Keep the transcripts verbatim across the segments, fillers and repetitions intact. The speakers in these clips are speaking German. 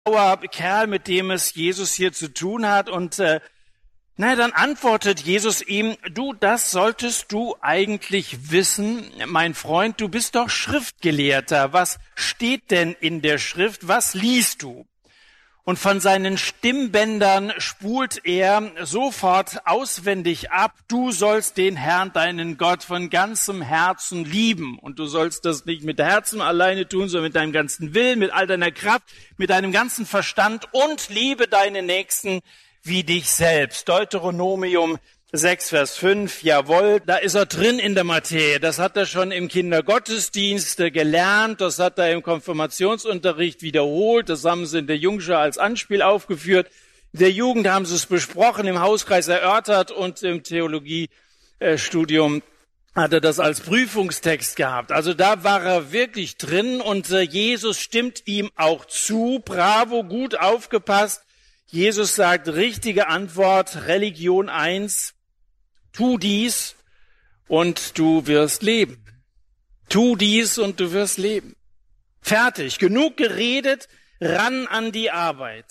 Kerl, mit dem es Jesus hier zu tun hat. Und äh, na, dann antwortet Jesus ihm: Du, das solltest du eigentlich wissen, mein Freund, du bist doch Schriftgelehrter. Was steht denn in der Schrift? Was liest du? Und von seinen Stimmbändern spult er sofort auswendig ab: Du sollst den Herrn, deinen Gott, von ganzem Herzen lieben. Und du sollst das nicht mit Herzen alleine tun, sondern mit deinem ganzen Willen, mit all deiner Kraft, mit deinem ganzen Verstand, und liebe deine Nächsten wie dich selbst. Deuteronomium sechs, Vers fünf, jawohl, da ist er drin in der Materie. Das hat er schon im Kindergottesdienst gelernt, das hat er im Konfirmationsunterricht wiederholt, das haben sie in der Jungschar als Anspiel aufgeführt. In der Jugend haben sie es besprochen, im Hauskreis erörtert, und im Theologiestudium hat er das als Prüfungstext gehabt. Also da war er wirklich drin, und Jesus stimmt ihm auch zu. Bravo, gut aufgepasst. Jesus sagt, richtige Antwort, Religion eins, tu dies und du wirst leben. Tu dies und du wirst leben. Fertig, genug geredet, ran an die Arbeit.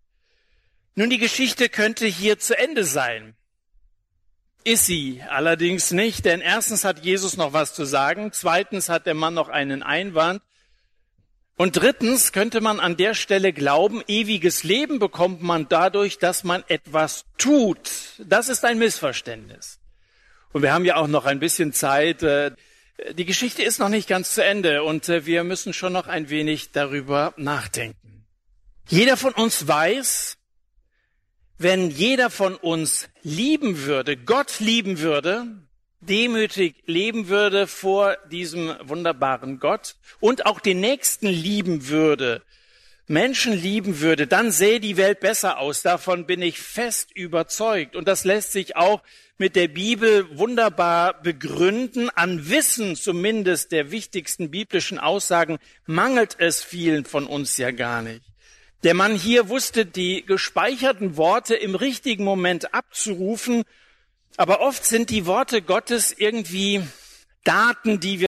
Nun, die Geschichte könnte hier zu Ende sein. Ist sie allerdings nicht, denn erstens hat Jesus noch was zu sagen, zweitens hat der Mann noch einen Einwand, und drittens könnte man an der Stelle glauben, ewiges Leben bekommt man dadurch, dass man etwas tut. Das ist ein Missverständnis. Und wir haben ja auch noch ein bisschen Zeit. Die Geschichte ist noch nicht ganz zu Ende, und wir müssen schon noch ein wenig darüber nachdenken. Jeder von uns weiß, wenn jeder von uns lieben würde, Gott lieben würde, demütig leben würde vor diesem wunderbaren Gott und auch den Nächsten lieben würde, Menschen lieben würde, dann sähe die Welt besser aus. Davon bin ich fest überzeugt. Und das lässt sich auch mit der Bibel wunderbar begründen. An Wissen zumindest der wichtigsten biblischen Aussagen mangelt es vielen von uns ja gar nicht. Der Mann hier wusste, die gespeicherten Worte im richtigen Moment abzurufen, aber oft sind die Worte Gottes irgendwie Daten, die wir